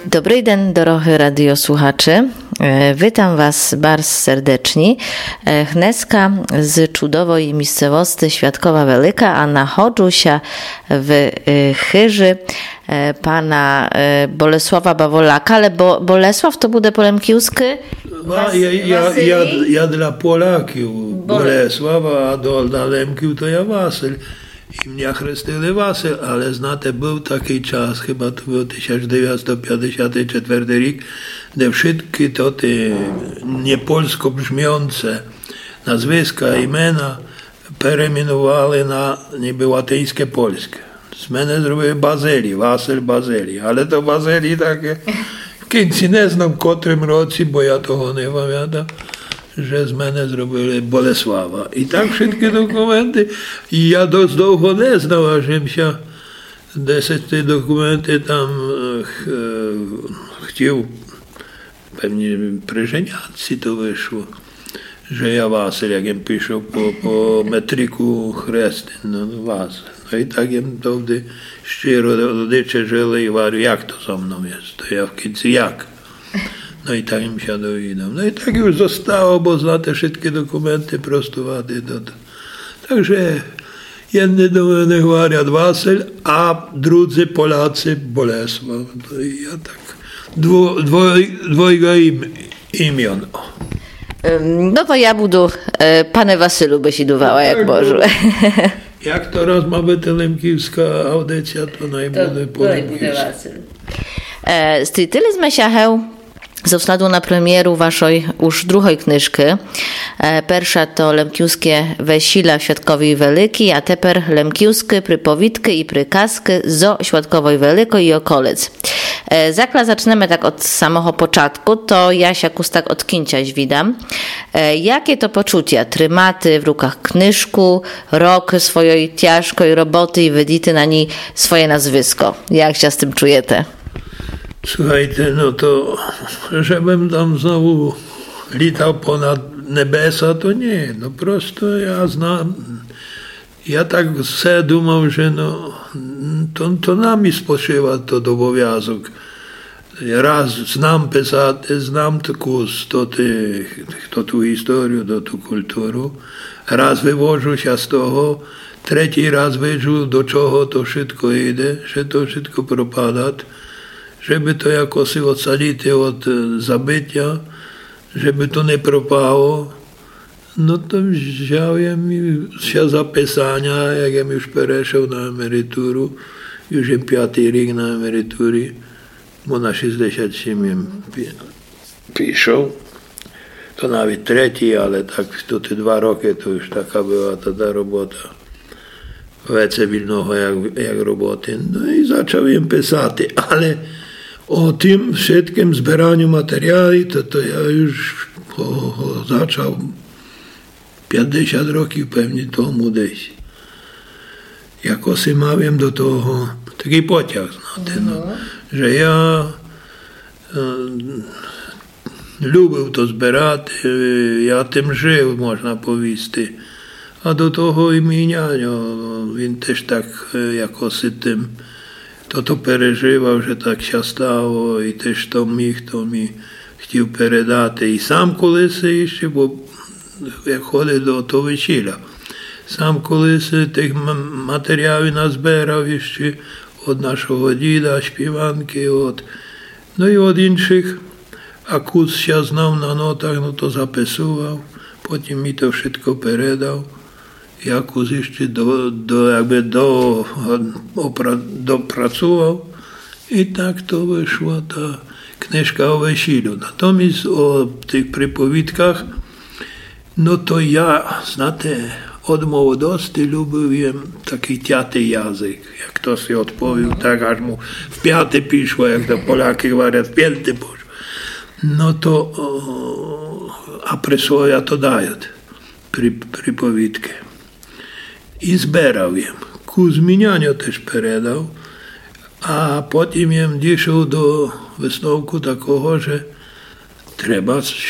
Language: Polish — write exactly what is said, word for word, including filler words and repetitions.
Dobry dzień, drodzy radiosłuchacze. Witam Was bardzo serdecznie. Dneska z cudowoj miejscowości Świadkowa Wielka, a nachodzę się w chyży pana Bolesława Bawolaka, ale Bo, Bolesław to bude po lemkiusku? Ja, ja, ja, ja dla Polaków Bolesława, a do, dla Lemkiów to ja Wasyl. I mnie chrzestili Wasyl, ale znate, był taki czas, chyba to był tysiąc dziewięćset pięćdziesiąty czwarty rok, gdzie wszystkie to te niepolsko brzmiące nazwiska, imiena pereminowali na niby łatyńskie polskie. Z mnie zrobiły Bazeli, Wasyl Bazeli, ale to Bazeli takie, w końcu nie znam w którym roku, bo ja toho nie pamiętam, że z mnie zrobili Bolesława. I tak wszystkie dokumenty. I ja dość długo nie znał, ażem się deset te dokumenty tam ch, chciał, pewnie przy żeniacji to wyszło, że ja Wasyl, jak jem piszę po, po metryku chrzestyn, no Wasyl. No i tak jem to wtedy szczero rodzice żyli i mówię, jak to ze mną jest? To ja w końcu jak? No i tak im się dowiadam. No i tak już zostało, bo zna te wszystkie dokumenty prostowate. Także jedni do mnie mówią Wasyl, a drudzy Polacy Bolesław. No i ja tak dwo, dwoj, dwojga im, imion. No to ja budu e, pane Wasylu besidowała, jak tak, może. Jak to raz ma być lemkiewska audycja, to najbude po lemkiewsku. E, Strytyliśmy się ze wschodu na premieru waszej już drugiej knyżki. E, Pierwsza to Lemkiewskie wesila w Świadkowej Wielkiej, a teper Lemkiewskie przypowitki i przykaski zo Świadkowej Wielkiej i okolic. E, Zakla zaczniemy tak od samego początku, to ja się tak od kinciaś widam. E, jakie to poczucia, trymaty w rukach knyżku, rok swojej ciężkiej roboty i wydity na niej swoje nazwisko. Jak się z tym czujecie? Słuchajcie, no to żebym tam znowu litał ponad nebesa, to nie. No prosto ja znam, ja tak se dumał, że no, to, to nami spoczywa to obowiązek. Raz znam pisać, znam kus, to, ty, to tu historię, to tu kulturę. Raz wywożę się z toho, trzeci raz wyjdę, do czego to wszystko idzie, że to wszystko propada. Żeby to jakoś ocalić od zabycia, żeby to nie propało, no to wziąłem się zapisania, jak ja już przeszedł na emeryturę, już jest piąty rok na emeryturze, bo na sześćdziesiąt siedem piszę, to nawet trzeci, ale tak to te dwa roki to już taka była ta, ta robota. Więcej wilnego jak, jak roboty. No i zacząłem pisać, ale o tym wszystkim zbieraniu materiału, to, to ja już o, o, zaczął pięćdziesiąt roków pewnie temu gdzieś. Jakoś miałem do tego taki pociąg, znate, no, że ja e, lubił to zbierać, ja tym żył, można powiedzieć. A do tego imienia, no, він też tak jakoś tym to to przeżywał, że tak się stało i też to mi, to mi chciał передać. I sam колись jeszcze, bo jak chodzę do to wesila, sam колись tych materiałów nazbierał jeszcze od naszego dzida, śpiewanki, od, no i od innych. A kus się znał na notach, no to zapisywał, potem mi to wszystko передał. Jakus jeszcze do, do, jakby do, opra, dopracował i tak to wyszła ta kniżka o wesilu. Natomiast o tych przypowitkach, no to ja, znate, od młodości lubiłem taki ciaty język. Jak to się odpowiedział, tak aż mu w piąty piszło, jak to Polaki mówią, w pięty poszło. No to, o, a przysłoja to dają, przy, przypowitkę. I zbierał jem. Ku zmienianiu też передał, a potem jem doszedł do wysновku takiego, że trzeba